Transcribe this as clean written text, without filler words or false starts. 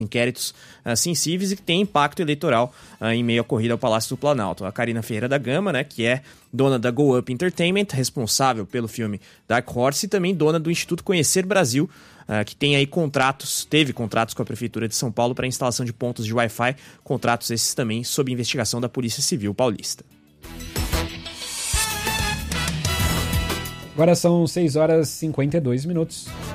inquéritos sensíveis e que tem impacto eleitoral em meio à corrida ao Palácio do Planalto. A Karina Ferreira da Gama, né, que é dona da Go Up Entertainment, responsável pelo filme Dark Horse, e também dona do Instituto Conhecer Brasil, que tem aí teve contratos com a Prefeitura de São Paulo para a instalação de pontos de Wi-Fi, contratos esses também sob investigação da Polícia Civil Paulista. Agora são 6 horas e 52 minutos.